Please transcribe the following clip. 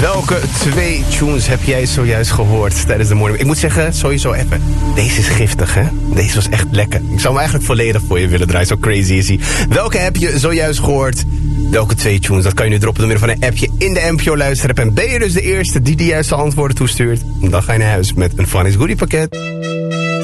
Welke 2 tunes heb jij zojuist gehoord tijdens de morning? Ik moet zeggen, sowieso even. Deze is giftig, hè? Deze was echt lekker. Ik zou hem eigenlijk volledig voor je willen draaien. Zo crazy is hij. Welke heb je zojuist gehoord? Welke 2 tunes? Dat kan je nu droppen door middel van een appje in de NPO Luisterapp. En ben je dus de eerste die de juiste antwoorden toestuurt? Dan ga je naar huis met een Funny's Goodie pakket.